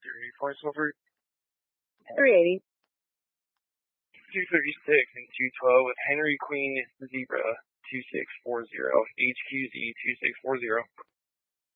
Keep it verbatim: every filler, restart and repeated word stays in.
three points over. three eighty. two thirty-six and two twelve with Henry Queen Zebra two six four zero. H Q Z two six four zero.